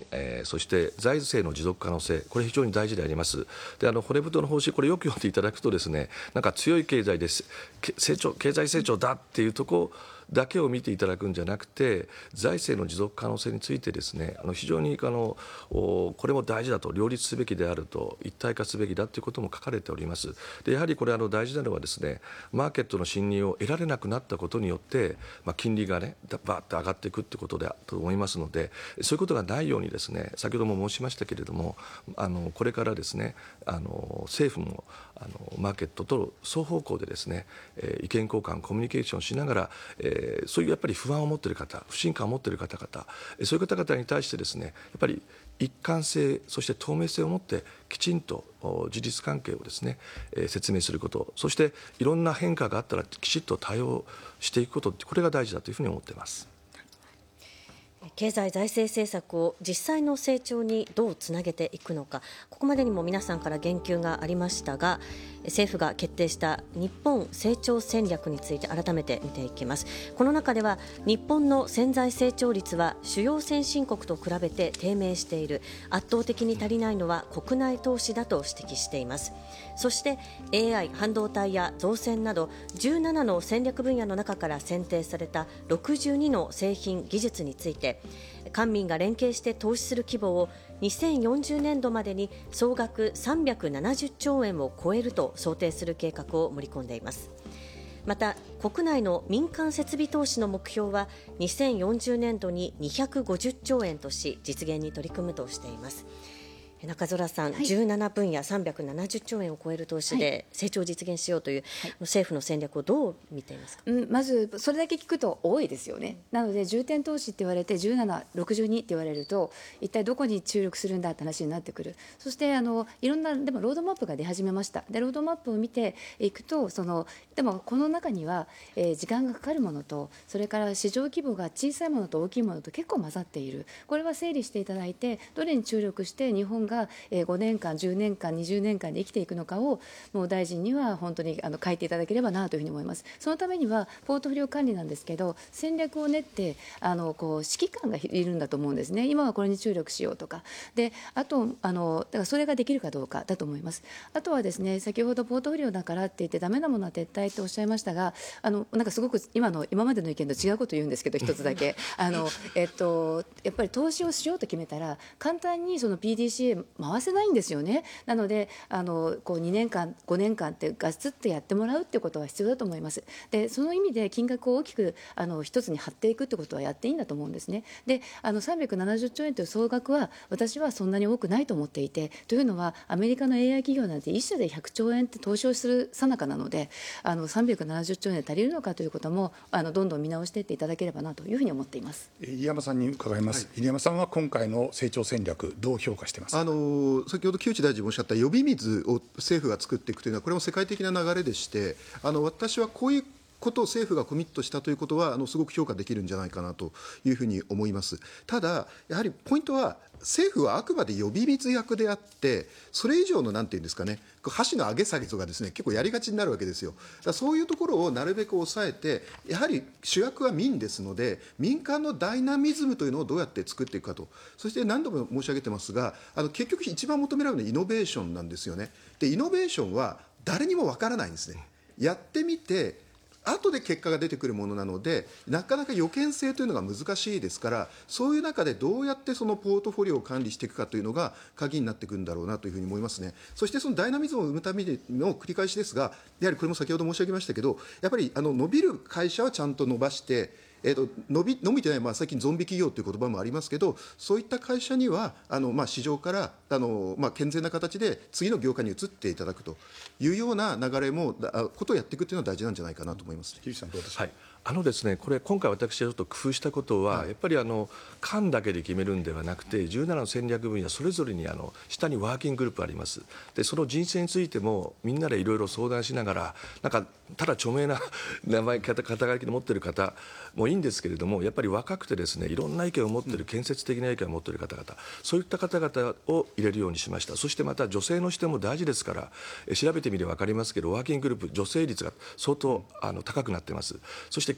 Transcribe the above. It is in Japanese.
そして財政の持続可能性、これ非常に大事であります。で、骨太の方針、これよく読んでいただくとですね、なんか強い経済です、経済成長だっていうところだけを見ていただくんじゃなくて、財政の持続可能性についてですね、非常にこれも大事だと、両立すべきであると、一体化すべきだということも書かれております。で、やはりこれ大事なのはですね、マーケットの信任を得られなくなったことによって、金利がねバーッと上がっていくということだと思いますので、そういうことがないようにですね、先ほども申しましたけれども、これからですね、政府もマーケットと双方向でですね、意見交換コミュニケーションしながら、そういうやっぱり不安を持っている方、不信感を持っている方々、そういう方々に対してですね、やっぱり一貫性、そして透明性を持ってきちんと事実関係をですね、説明すること、そしていろんな変化があったらきちっと対応していくこと、これが大事だというふうに思っています。 経済財政政策を実際の成長にどうつなげていくのか、ここまでにも皆さんから言及がありましたが、政府が決定した日本成長戦略について改めて見ていきます。この中では日本の潜在成長率は主要先進国と比べて低迷している、圧倒的に足りないのは国内投資だと指摘しています。そして AI、半導体や造船など17の戦略分野の中から選定された62の製品技術について、官民が連携して投資する規模を2040年度までに総額370兆円を超えると想定する計画を盛り込んでいます。また国内の民間設備投資の目標は2040年度に250兆円とし、実現に取り組むとしています。中空さん、17分野370兆円を超える投資で成長を実現しようという、政府の戦略をどう見ていますか？ まずそれだけ聞くと多いですよね。なので重点投資って言われて17、62って言われると一体どこに注力するんだって話になってくる。そしていろんなでもロードマップが出始めました。でロードマップを見ていくとでもこの中には、時間がかかるものと、それから市場規模が小さいものと大きいものと結構混ざっている。これは整理していただいて、どれに注力して日本が5年間、10年間、20年間で生きていくのかをもう大臣には本当に書いていただければなというふうに思います。そのためにはポートフォリオ管理なんですけど、戦略を練って指揮官がいるんだと思うんですね。今はこれに注力しようとかで、あとだからそれができるかどうかだと思います。あとはですね、先ほどポートフォリオだからって言ってダメなものは撤退とおっしゃいましたが、なんかすごく今までの意見と違うことを言うんですけど、一つだけやっぱり投資をしようと決めたら簡単にその PDCA 回せないんですよね。なので2年間5年間ってガツッとやってもらうってことは必要だと思います。でその意味で金額を大きく一つに張っていくってことはやっていいんだと思うんですね。で370兆円という総額は私はそんなに多くないと思っていて、というのはアメリカの AI 企業なんて1社で100兆円って投資をする最中なので、370兆円で足りるのかということもどんどん見直していっていただければなというふうに思っています。 入山さんに伺います。入山さんは今回の成長戦略どう評価してますか？ 先ほど木内大臣もおっしゃった呼び水を政府が作っていくというのは、これも世界的な流れでして、私はこういうことを政府がコミットしたということはすごく評価できるんじゃないかなというふうに思います。ただやはりポイントは、政府はあくまで呼び水役であって、それ以上のなんていうんですかね、箸の上げ下げとかですね、結構やりがちになるわけですよ。だからそういうところをなるべく抑えて、やはり主役は民ですので、民間のダイナミズムというのをどうやって作っていくかと。そして何度も申し上げてますが、結局一番求められるのはイノベーションなんですよね。でイノベーションは誰にもわからないんですね。やってみて後で結果が出てくるものなので、なかなか予見性というのが難しいですから、そういう中でどうやってそのポートフォリオを管理していくかというのが鍵になってくるんだろうなというふうに思いますね。そしてそのダイナミズムを生むための繰り返しですが、やはりこれも先ほど申し上げましたけど、やっぱり伸びる会社はちゃんと伸ばして、伸びてない、最近ゾンビ企業という言葉もありますけど、そういった会社には市場から健全な形で次の業界に移っていただくというような流れもことをやっていくというのは大事なんじゃないかなと思います。 木内さんどうですか？ ですね、これ今回私がちょっと工夫したことは、やっぱり官だけで決めるんではなくて、17の戦略分野それぞれに下にワーキンググループあります。でその人生についてもみんなでいろいろ相談しながら、なんかただ著名な名前肩書きで持っている方もいいんですけれども、やっぱり若くてですね、いろんな意見を持っている、建設的な意見を持っている方々、そういった方々を入れるようにしました。そしてまた女性の視点も大事ですから、調べてみれば分かりますけど、ワーキンググループ女性率が相当高くなっています。そして